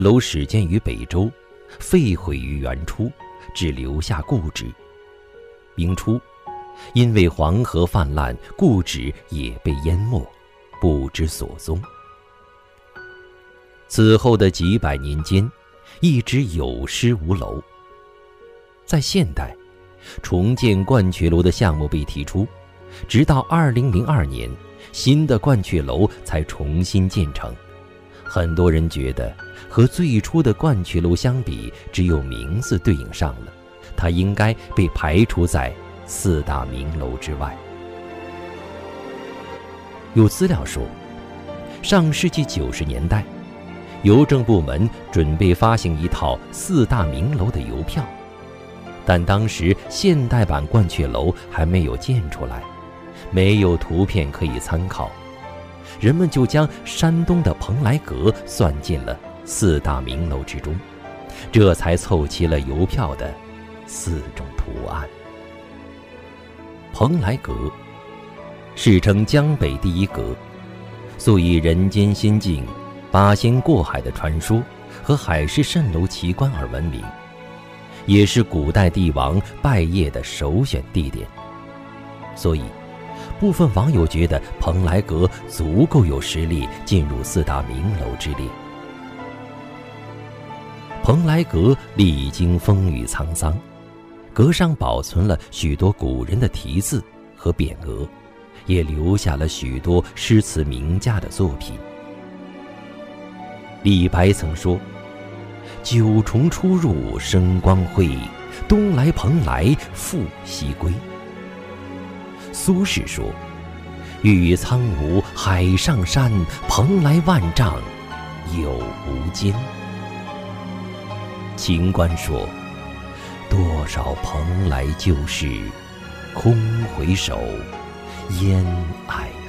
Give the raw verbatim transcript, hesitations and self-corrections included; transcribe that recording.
楼始建于北周，废毁于元初，只留下故址。明初，因为黄河泛滥，故址也被淹没，不知所踪。此后的几百年间，一直有失无楼。在现代，重建鹳雀楼的项目被提出，直到二零零二年，新的鹳雀楼才重新建成。很多人觉得和最初的鹳雀楼相比，只有名字对应上了，它应该被排除在四大名楼之外。有资料说，上世纪九十年代，邮政部门准备发行一套四大名楼的邮票，但当时现代版鹳雀楼还没有建出来，没有图片可以参考，人们就将山东的蓬莱阁算进了四大名楼之中，这才凑齐了邮票的四种图案。蓬莱阁世称江北第一阁，素以人间仙境、八仙过海的传说和海市蜃楼奇观而闻名，也是古代帝王拜谒的首选地点。所以部分网友觉得蓬莱阁足够有实力进入四大名楼之列。蓬莱阁历经风雨沧桑，阁上保存了许多古人的题字和匾额，也留下了许多诗词名家的作品。李白曾说：“九重出入生光辉，东来蓬莱复西归。”苏轼说：“玉苍梧海上山，蓬莱万丈有无间。”秦观说：“多少蓬莱旧事，空回首，烟霭